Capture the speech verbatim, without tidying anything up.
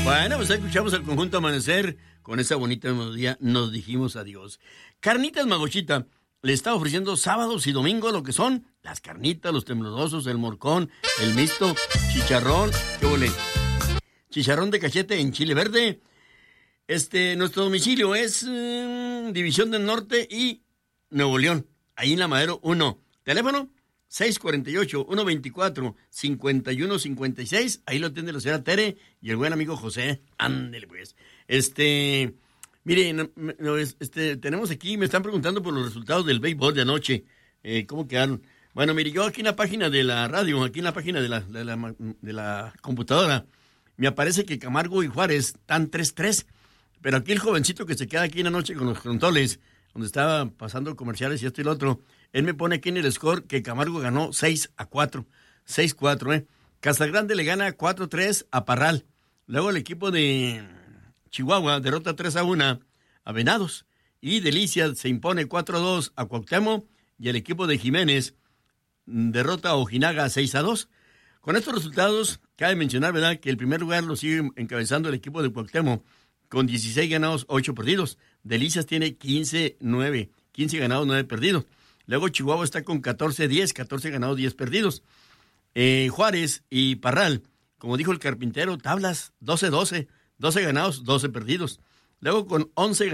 Bueno, pues escuchamos el conjunto Amanecer. Con esa bonita melodía nos dijimos adiós. Carnitas Magochita le está ofreciendo sábados y domingos lo que son las carnitas, los temblorosos, el morcón, el mixto, chicharrón, ¿qué huele? Chicharrón de cachete en chile verde. Este, nuestro domicilio es um, División del Norte y Nuevo León, ahí en la Madero uno. Teléfono seis cuatro ocho, uno dos cuatro, cinco uno cinco seis. Ahí lo atiende la señora Tere y el buen amigo José. Ándele pues. Este, miren, este, tenemos aquí, me están preguntando por los resultados del béisbol de anoche. Eh, ¿Cómo quedaron? Bueno, mire, yo aquí en la página de la radio, aquí en la página de la, de la, de la computadora, me aparece que Camargo y Juárez están tres tres. Pero aquí el jovencito que se queda aquí en la noche con los controles, donde estaba pasando comerciales y esto y lo otro, él me pone aquí en el score que Camargo ganó seis a cuatro. seis cuatro, ¿eh? Casagrande le gana cuatro tres a Parral. Luego el equipo de Chihuahua derrota tres a uno a Venados. Y Delicia se impone cuatro a dos a Cuauhtémoc. Y el equipo de Jiménez derrota a Ojinaga seis a dos. Con estos resultados, cabe mencionar, ¿verdad?, que el primer lugar lo sigue encabezando el equipo de Cuauhtémoc con dieciséis ganados, ocho perdidos. Delicias tiene quince nueve, quince ganados, nueve perdidos. Luego Chihuahua está con catorce diez, catorce ganados, diez perdidos. Eh, Juárez y Parral, como dijo el carpintero, tablas doce doce, doce ganados, doce perdidos. Luego con once